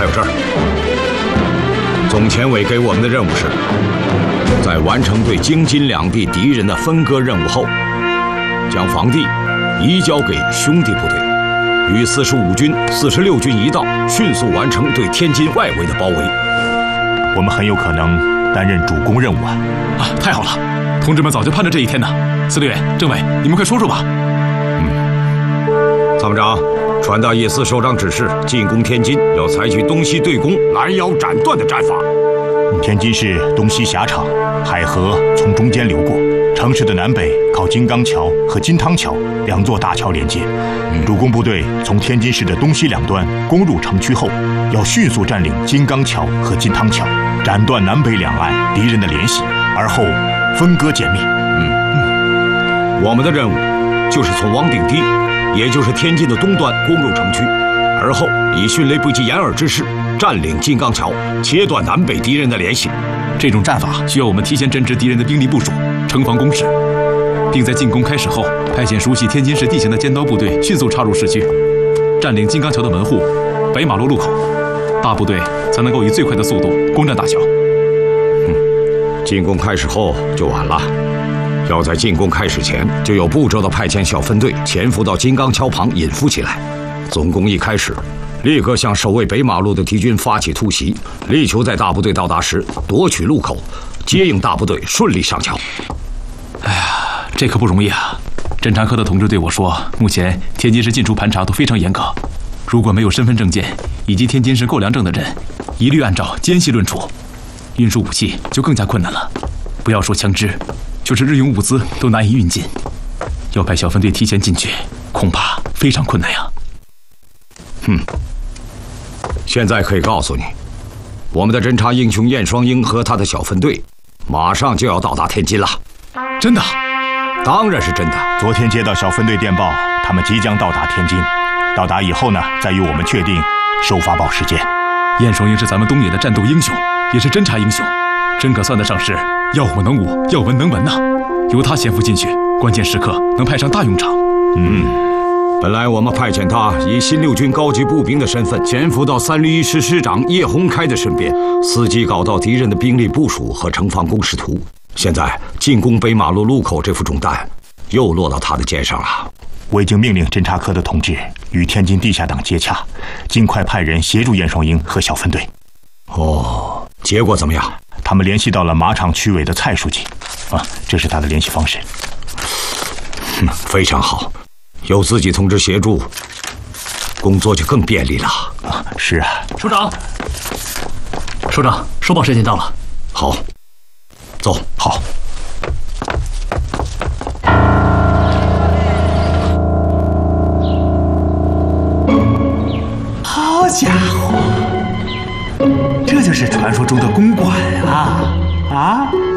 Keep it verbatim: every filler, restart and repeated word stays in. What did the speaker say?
还有这儿，总前委给我们的任务是，在完成对京津两地敌人的分割任务后，将防地移交给兄弟部队，与四十五军、四十六军一道，迅速完成对天津外围的包围。 我们很有可能担任主攻任务啊！ 啊，太好了！同志们早就盼着这一天呢。司令员、政委，你们快说说吧。 嗯，参谋长，传达叶四首长指示，进攻天津要采取东西对攻、拦腰斩断的战法。 天津市东西狭长，海河从中间流过，城市的南北靠金刚桥和金汤桥两座大桥连接。主攻部队从天津市的东西两端攻入城区后，要迅速占领金刚桥和金汤桥，斩断南北两岸敌人的联系，而后分割歼灭。 嗯嗯，我们的任务就是从王顶堤，也就是天津的东端攻入城区，而后以迅雷不及掩耳之势占领金刚桥，切断南北敌人的联系。 这种战法需要我们提前侦知敌人的兵力部署、城防工事，并在进攻开始后派遣熟悉天津市地形的尖刀部队迅速插入市区，占领金刚桥的门户、北马路路口，大部队才能够以最快的速度攻占大桥。 嗯，进攻开始后就晚了，要在进攻开始前就有步骤地派遣小分队潜伏到金刚桥旁隐伏起来。总攻一开始，立刻向守卫北马路的敌军发起突袭，力求在大部队到达时夺取路口，接应大部队顺利上桥。 哎呀，这可不容易啊！侦察科的同志对我说，目前天津市进出盘查都非常严格，如果没有身份证件以及天津市购粮证的人，一律按照奸细论处。运输武器就更加困难了，不要说枪支，就是日用物资都难以运进。要派小分队提前进去，恐怕非常困难呀。 哼，现在可以告诉你，我们的侦察英雄燕双鹰和他的小分队马上就要到达天津了。 真的？ 当然是真的。 昨天接到小分队电报，他们即将到达天津。到达以后呢，再与我们确定收发报时间。 燕双鹰是咱们东野的战斗英雄，也是侦察英雄，真可算得上是要武能武，要文能文呐。由他潜伏进去，关键时刻能派上大用场。 嗯。本来我们派遣他以新六军高级步兵的身份潜伏到三旅一师师长叶洪开的身边，伺机搞到敌人的兵力部署和城防工事图。现在进攻北马路路口这副重担又落到他的肩上了。 我已经命令侦察科的同志与天津地下党接洽，尽快派人协助燕双鹰和小分队。 哦，结果怎么样？ 他们联系到了马场区委的蔡书记，啊，这是他的联系方式。 嗯，非常好。有自己同志协助，工作就更便利了。 啊，是啊。 首长，首长，收报时间到了。 好，走。 好。 好家伙，这就是传说中的公馆啊！啊！